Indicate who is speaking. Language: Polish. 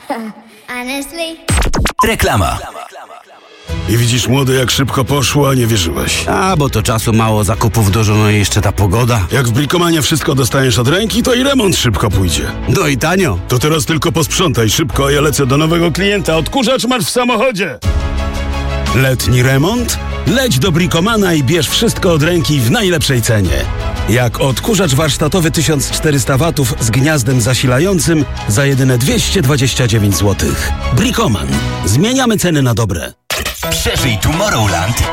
Speaker 1: Honestly.
Speaker 2: Reklama.
Speaker 3: I widzisz, młody, jak szybko poszło, a nie wierzyłeś.
Speaker 4: A, bo to czasu mało, zakupów dużo, no i jeszcze ta pogoda.
Speaker 3: Jak w Bricomanie wszystko dostaniesz od ręki, to i remont szybko pójdzie.
Speaker 4: No i tanio.
Speaker 3: To teraz tylko posprzątaj szybko, a ja lecę do nowego klienta. Odkurzacz masz w samochodzie. Letni remont? Leć do Bricomana i bierz wszystko od ręki w najlepszej cenie. Jak odkurzacz warsztatowy 1400 W z gniazdem zasilającym za jedyne 229 zł. Bricoman. Zmieniamy ceny na dobre.
Speaker 2: Przeżyj Tomorrowland